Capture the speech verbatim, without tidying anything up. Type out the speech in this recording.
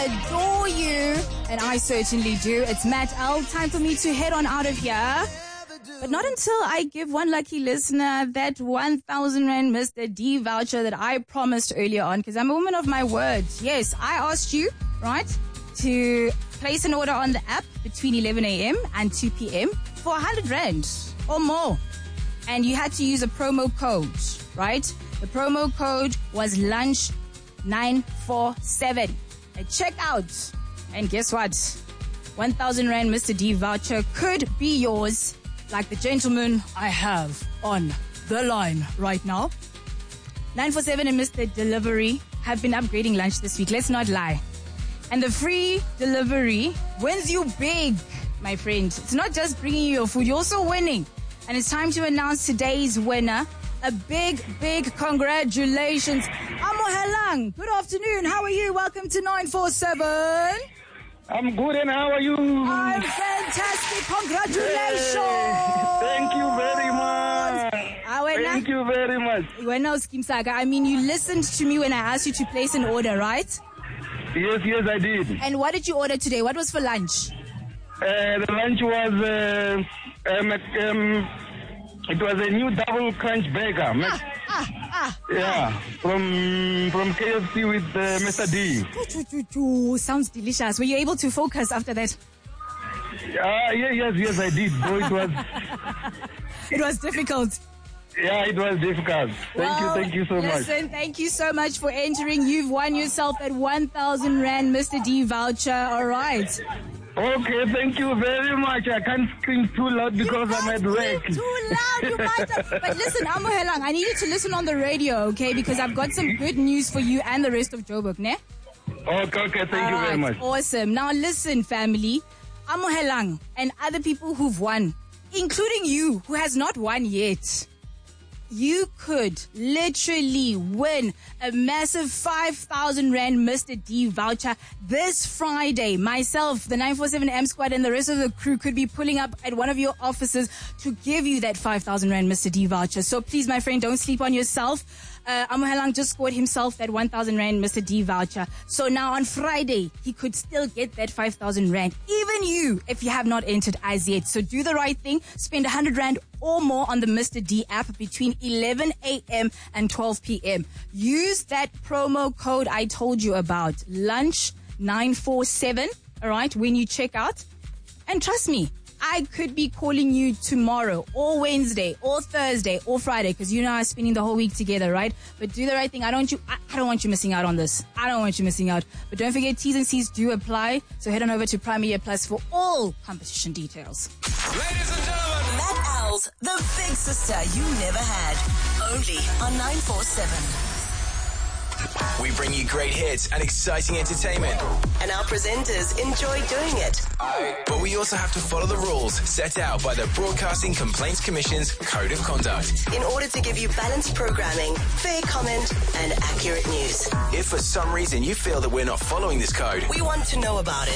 adore you, and I certainly do. It's Matt L. Time for me to head on out of here. But not until I give one lucky listener that one thousand rand Mister D voucher that I promised earlier on, because I'm a woman of my words. Yes, I asked you, right, to place an order on the app between eleven a.m. and two p.m. for one hundred rand or more. And you had to use a promo code, right? The promo code was lunch nine four seven. At checkout. And guess what? one thousand rand Mister D voucher could be yours, like the gentleman I have on the line right now. nine four seven and Mister Delivery have been upgrading lunch this week. Let's not lie. And the free delivery wins you big, my friend. It's not just bringing you your food, you're also winning. And it's time to announce today's winner. A big, big congratulations. Amohelang, good afternoon. How are you? Welcome to nine four seven. I'm good, and how are you? I'm fantastic. Congratulations. Yay. Thank you very much. Thank you very much. When I was Kim Saga, I mean, you listened to me when I asked you to place an order, right? Yes, yes, I did. And what did you order today? What was for lunch? Uh, the lunch was, uh, um, um, it was a new double crunch burger. Ah, ah, ah. Yeah, ah. from from K F C with uh, Mister D. Sounds delicious. Were you able to focus after that? Uh, yeah, yes, yes, I did. Though it was... it was difficult. Yeah, it was difficult. Thank well, you, thank you so listen, much. Listen, thank you so much for entering. You've won yourself that one thousand rand Mister D voucher. All right. Okay, thank you very much. I can't scream too loud because I'm at work. Too loud, you might have. But listen, Amohelang, I need you to listen on the radio, okay? Because I've got some good news for you and the rest of Joburg, ne? Okay, okay, thank All you right, very much. Awesome. Now listen, family. Amohelang and other people who've won, including you, who has not won yet. You could literally win a massive five thousand rand Mister D voucher this Friday. Myself, the nine four seven M squad, and the rest of the crew could be pulling up at one of your offices to give you that five thousand rand Mister D voucher. So please, my friend, don't sleep on yourself. Uh, Amohelang just scored himself that one thousand rand Mister D voucher. So now on Friday, he could still get that five thousand rand. Even you, if you have not entered as yet. So do the right thing. Spend one hundred rand or more on the Mister D app between eleven a.m. and twelve p.m. Use that promo code I told you about, lunch nine four seven, all right, when you check out. And trust me, I could be calling you tomorrow or Wednesday or Thursday or Friday, because you know I'm spending the whole week together, right? But do the right thing. I don't want you, I, I don't want you missing out on this. I don't want you missing out. But don't forget, T's and C's do apply. So head on over to Premier Plus for all competition details. Ladies and gentlemen, Matt L's The Big Sister You Never Had. Only on nine four seven. we bring you great hits and exciting entertainment. And our presenters enjoy doing it. But we also have to follow the rules set out by the Broadcasting Complaints Commission's Code of Conduct. In order to give you balanced programming, fair comment, and accurate news. If for some reason you feel that we're not following this code, we want to know about it.